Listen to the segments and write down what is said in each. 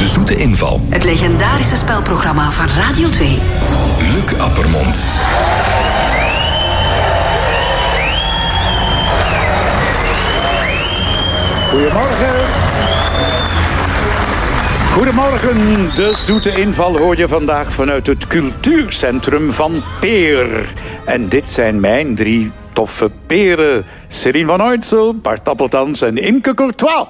Zoete Inval. Het legendarische spelprogramma van Radio 2. Luc Appermond. Goedemorgen. Goedemorgen, de Zoete Inval hoor je vandaag vanuit het cultuurcentrum van Peer. En dit zijn mijn 3 toffe peren. Serine van Uytsel, Bart Appeltans en Imke Courtois.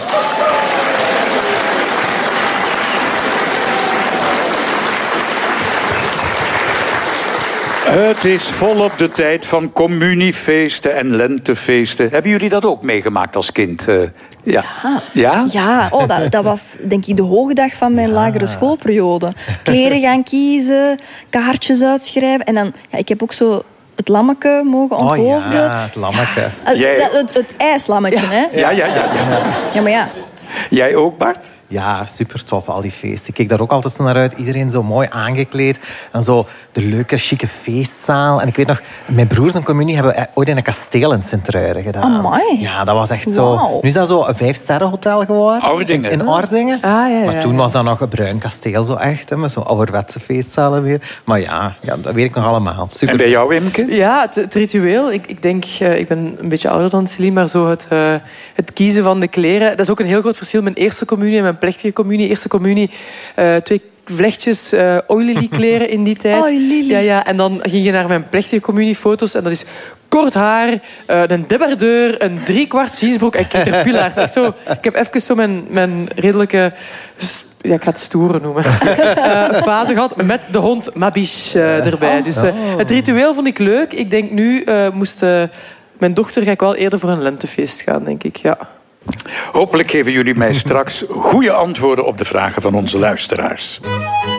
Het is volop de tijd van communiefeesten en lentefeesten. Hebben jullie dat ook meegemaakt als kind? Ja. Ja, dat was denk ik de hoogdag van mijn lagere schoolperiode. Kleren gaan kiezen, kaartjes uitschrijven. En dan, ik heb ook zo het lammeke mogen onthoofden. Ja, het lammeke. Het ijslammetje, hè? Ja. Ja, maar ja. Jij ook, Bart? Ja, super tof, al die feesten. Ik keek daar ook altijd zo naar uit. Iedereen zo mooi aangekleed. En zo de leuke, chique feestzaal. En ik weet nog, mijn broers en communie hebben ooit in een kasteel in Sint-Truiden gedaan. Amai. Ja, dat was echt zo... Wow. Nu is dat zo een 5-sterrenhotel geworden. Ardingen. In Ardingen. Ja. Maar toen was dat nog een bruin kasteel, zo echt. Hè, met zo'n ouderwetse feestzalen weer. Maar ja, dat weet ik nog allemaal. Super. En bij jou, Imke? Ja, het ritueel. Ik denk, ik ben een beetje ouder dan Celine, maar zo het kiezen van de kleren. Dat is ook een heel groot verschil. Mijn eerste communie en mijn plechtige communie. Eerste communie, 2 vlechtjes oilily kleren in die tijd. Oilily. Ja. En dan ging je naar mijn plechtige communiefoto's en dat is kort haar, een debardeur, een 3/4 jeansbroek en caterpillaars. Echt zo, ik heb even zo mijn redelijke... Ja, ik ga het stoere noemen. Fase gehad met de hond Mabiche erbij. Dus het ritueel vond ik leuk. Ik denk nu moest mijn dochter ga ik wel eerder voor een lentefeest gaan, denk ik. Ja. Hopelijk geven jullie mij straks goede antwoorden op de vragen van onze luisteraars.